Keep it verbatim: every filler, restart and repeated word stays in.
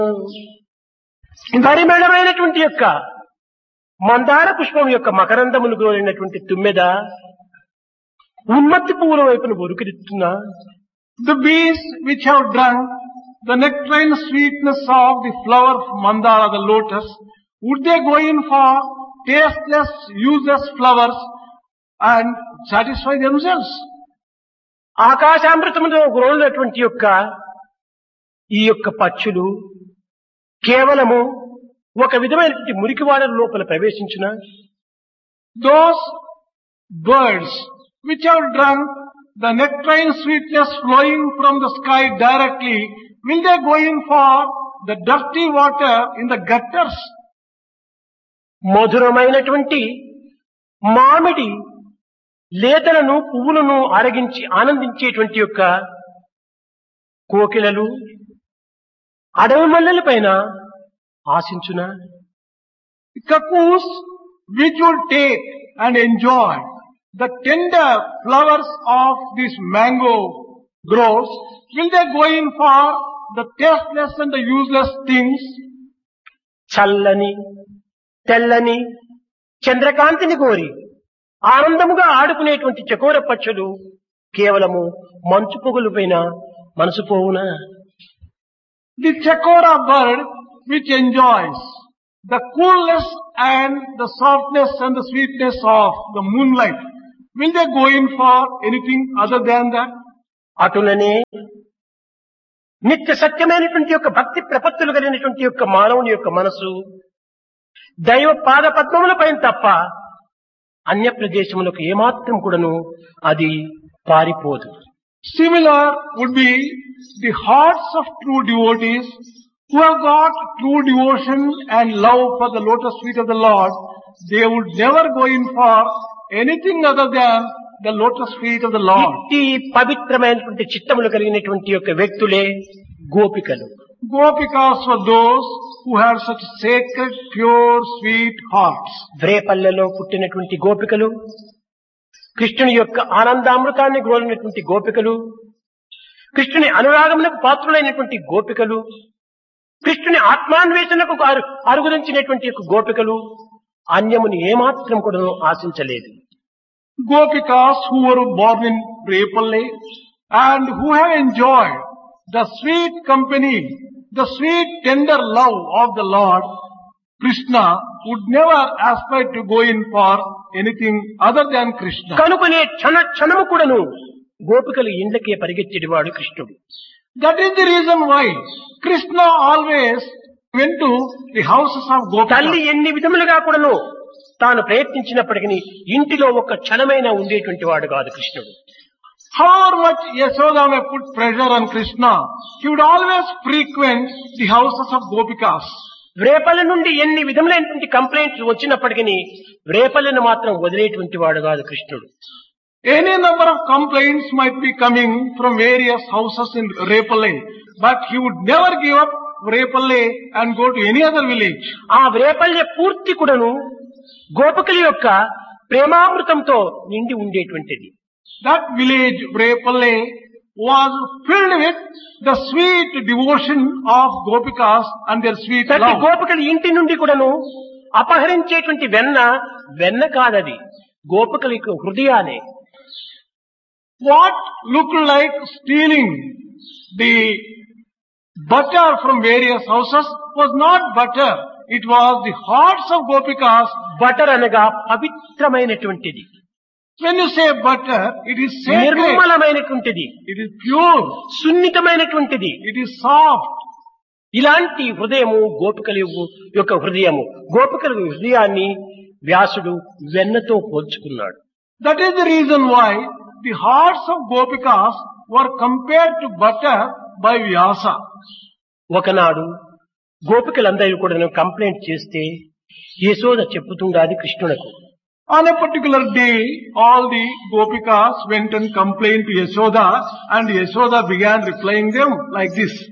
పరిమళమైనటువంటి యొక్క మందార పుష్పం యొక్క మకరందమును కోరినటువంటి తుమ్మెద ఉన్మత్తి పువ్వుల వైపున ఉరుకుతున్నా. The bees which have drunk the nectarine sweetness of the flower of mandara, the lotus, would they go in for tasteless, useless flowers and satisfy themselves? ఆకాశామృతముతో గ్రోలినటువంటి యొక్క ఈ యొక్క పక్షులు కేవలము ఒక విధమైనటువంటి మురికివాడ లోపల ప్రవేశించిన. Those birds which have drunk the nectarine sweetness flowing from the sky directly, will they go in for the dirty water in the gutters? మధురమైనటువంటి మామిడి లేతలను పువ్వులను ఆరగించి ఆనందించేటువంటి యొక్క కోకిలలు అడవి మల్లెల పైన ఆశించునా. Cuckoos which will take and enjoy the tender flowers of these mango groves, will they go in for the tasteless and the useless things? చల్లని తెల్లని చంద్రకాంతిని కోరి ఆనందముగా ఆడుకునేటువంటి చకోర పక్షులు కేవలము మంచు పొగల పైన మనసు పోవునా. The chakora bird which enjoys the coolness and the softness and the sweetness of the moonlight, will they go in for anything other than that? అటులనే నిత్య సత్యమైనటువంటి యొక్క భక్తి ప్రపత్తులు కలిగినటువంటి యొక్క మానవుని యొక్క మనసు దైవ పాద పద్మముల పైన తప్ప అన్య ప్రదేశములకు ఏమాత్రం కూడాను అది పారిపోదు. Similar would be the hearts of true devotees who have got true devotion and love for the lotus feet of the Lord. They would never go in for anything other than the lotus feet of the Lord. ఇట్టి పవిత్రమైనటువంటి చిత్తములు కలిగినటువంటి యొక్క వ్యక్తులే గోపికలు. Gopikas were those who had such sacred, pure, sweet hearts. వ్రేపల్లెలో పుట్టినటువంటి గోపికలు, కృష్ణుని యొక్క ఆనందామృతాన్ని గ్రోలినటువంటి గోపికలు, కృష్ణుని అనురాగములకు పాత్రులైనటువంటి గోపికలు, కృష్ణుని ఆత్మాన్వేషణకు అరుగుదించినటువంటి యొక్క గోపికలు అన్యముని ఏమాత్రం కూడా ఆశించలేదు. Gopikas who were born in Repalle and who have enjoyed the sweet company, the sweet tender love of the Lord Krishna, would never aspire to go in for anything other than Krishna. కనుకనే క్షణ క్షణము కూడాను గోపికలు ఇండ్లకే పరిగెత్తేవాడు కృష్ణుడు. That is the reason why Krishna always went to the houses of Gopikas. తల్లి ఎన్ని విధములుగా కూడాను తాను ప్రయత్నించినప్పటికీ ఇంటిలో ఒక క్షణమైనా ఉండేటువంటి వాడు కాదు కృష్ణుడు. However much Yashoda may put pressure on Krishna, he would always frequent the houses of Gopikas. వ్రేపల్లి నుండి ఎన్ని విధములైనటువంటి కంప్లైంట్స్ వచ్చినప్పటికీ వ్రేపల్లిని మాత్రం వదిలేటువంటి వాడు కాదు కృష్ణుడు. Any number of complaints might be coming from various houses in Repalle, but he would never give up Repalle and go to any other village. ఆ వ్రేపల్లె పూర్తి కూడాను గోపికల యొక్క ప్రేమామృతంతో నిండి ఉండేటువంటిది. That village, Repalle, was filled with the sweet devotion of Gopikas and their sweet ప్రతి love. గోపికలు ఇంటి నుండి కూడాను అపహరించేటువంటి వెన్న వెన్న కాదది, గోపికల యొక్క హృదయాలే. What looked like stealing the butter from various houses was not butter. It was the hearts of Gopikas. Butter అనగా పవిత్రమైనటువంటిది, When you say butter, it is sacred. నిర్మలమైనటువంటిది, It is pure. సున్నితమైనటువంటిది. It is soft. ఇలాంటి హృదయము గోపికల యొక్క హృదయము. గోపికల హృదయాన్ని వ్యాసుడు వెన్నతో పోల్చుకున్నాడు. That is the reason why the hearts of Gopikas were compared to butter by Vyasa. ఒకనాడు గోపికలందరూ కూడా కంప్లైంట్ చేస్తే Yashoda చెప్పుతుండాది కృష్ణునకు. On a particular day, all the Gopikas went and complained to Yashoda, and Yashoda began replying them like this.